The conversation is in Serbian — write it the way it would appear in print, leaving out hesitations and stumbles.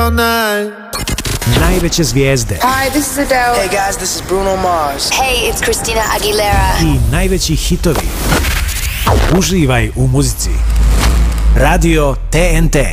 all night. Najveće zvijezde. Hi, this is Adele. Hey guys, this is Bruno Mars. Hey, it's Christina Aguilera. I najveći hitovi. Uživaj u muzici. Radio TNT.